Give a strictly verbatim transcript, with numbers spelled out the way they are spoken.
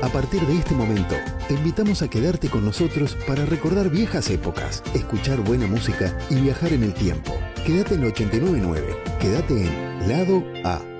A partir de este momento, te invitamos a quedarte con nosotros para recordar viejas épocas, escuchar buena música y viajar en el tiempo. Quédate en la ochenta y nueve punto nueve. Quédate en Lado A.